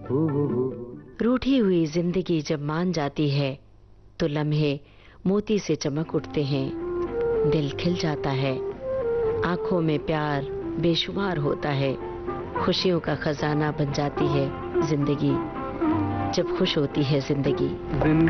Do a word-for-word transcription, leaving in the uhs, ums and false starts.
रूठी हुई जिंदगी जब मान जाती है तो लम्हे मोती से चमक उठते हैं, दिल खिल जाता है, आंखों में प्यार बेशुमार होता है, खुशियों का खजाना बन जाती है जिंदगी जब खुश होती है जिंदगी।